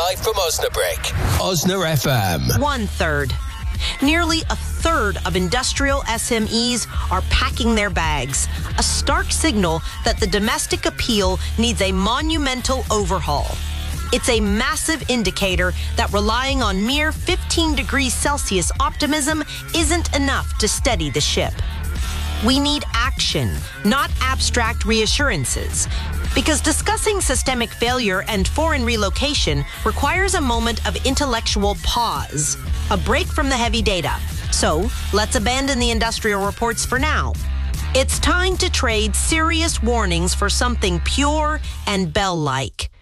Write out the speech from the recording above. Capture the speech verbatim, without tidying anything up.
live from Osnabrück. Osna F M. One third. Nearly a third of industrial S M Es are packing their bags, a stark signal that the domestic appeal needs a monumental overhaul. It's a massive indicator that relying on mere fifteen degrees Celsius optimism isn't enough to steady the ship. We need action, not abstract reassurances, because discussing systemic failure and foreign relocation requires a moment of intellectual pause, a break from the heavy data. So let's abandon the industrial reports for now. It's time to trade serious warnings for something pure and bell-like.